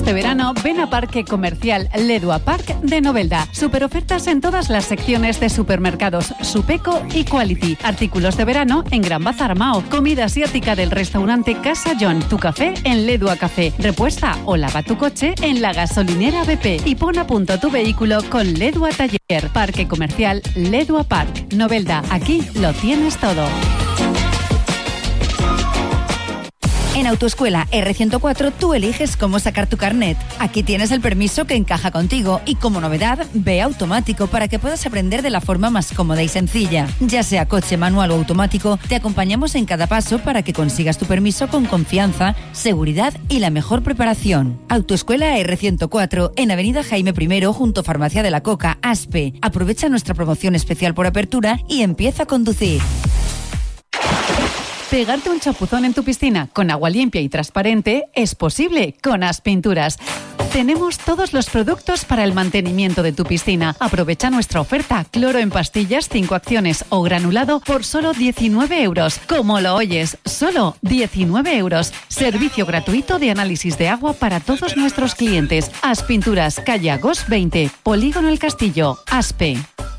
este verano, ven a Parque Comercial Ledua Park de Novelda. Superofertas en todas las secciones de supermercados Supeco y Quality. Artículos de verano en Gran Bazar Mao. Comida asiática del restaurante Casa John. Tu café en Ledua Café. Repuesta o lava tu coche en la gasolinera BP. Y pon a punto tu vehículo con Ledua Taller. Parque Comercial Ledua Park, Novelda. Aquí lo tienes todo. En Autoescuela R104 tú eliges cómo sacar tu carnet. Aquí tienes el permiso que encaja contigo y como novedad, ve automático para que puedas aprender de la forma más cómoda y sencilla. Ya sea coche manual o automático, te acompañamos en cada paso para que consigas tu permiso con confianza, seguridad y la mejor preparación. Autoescuela R104 en Avenida Jaime I junto a Farmacia de la Coca, Aspe. Aprovecha nuestra promoción especial por apertura y empieza a conducir. Pegarte un chapuzón en tu piscina con agua limpia y transparente es posible con Aspinturas. Tenemos todos los productos para el mantenimiento de tu piscina. Aprovecha nuestra oferta. Cloro en pastillas, 5 acciones o granulado por solo 19 euros. Como lo oyes, solo 19 euros. Servicio gratuito de análisis de agua para todos nuestros clientes. Aspinturas, calle Agos 20, Polígono El Castillo, Aspe.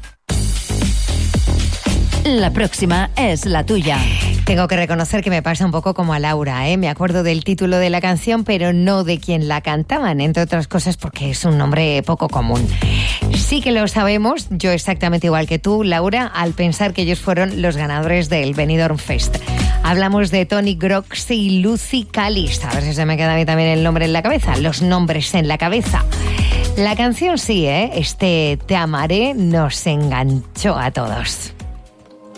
La próxima es la tuya. Tengo que reconocer que me pasa un poco como a Laura, ¿eh? Me acuerdo del título de la canción, pero no de quién la cantaban, entre otras cosas porque es un nombre poco común. Sí que lo sabemos, yo exactamente igual que tú, Laura, al pensar que ellos fueron los ganadores del Benidorm Fest. Hablamos de Tony Grox y Lucy Callis. A ver si se me queda a mí también el nombre en la cabeza, los nombres en la cabeza. La canción sí, ¿eh? Este Te amaré nos enganchó a todos.